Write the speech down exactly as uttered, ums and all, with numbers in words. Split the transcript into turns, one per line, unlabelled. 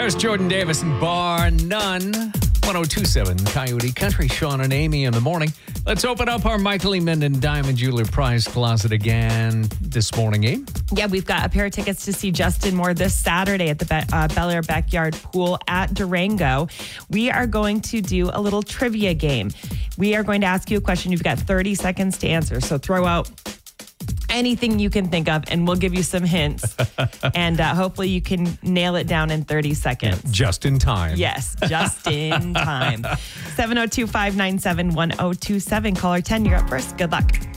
There's Jordan Davis and Bar None. one oh two point seven Coyote Country. Sean and Amy in the morning. Let's open up our Michael E. Minden Diamond Jeweler Prize Closet again this morning, Amy.
Yeah, we've got a pair of tickets to see Justin Moore this Saturday at the Be- uh, Bel Air Backyard Pool at Durango. We are going to do a little trivia game. We are going to ask you a question. You've got thirty seconds to answer. So throw out anything you can think of, and we'll give you some hints. and uh, hopefully you can nail it down in thirty seconds.
Just in time.
Yes, just in time. seven oh two, five nine seven, one oh two seven. Caller ten, you're up first. Good luck.